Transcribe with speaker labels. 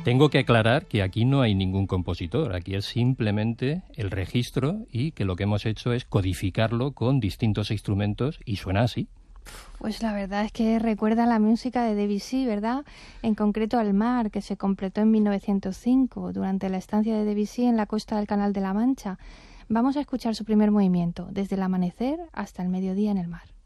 Speaker 1: Tengo que aclarar que aquí no hay ningún compositor, aquí es simplemente el registro y que lo que hemos hecho es codificarlo con distintos instrumentos y suena así.
Speaker 2: Pues la verdad es que recuerda la música de Debussy, ¿verdad? En concreto al mar, que se completó en 1905 durante la estancia de Debussy en la costa del Canal de la Mancha. Vamos a escuchar su primer movimiento, desde el amanecer hasta el mediodía en el mar.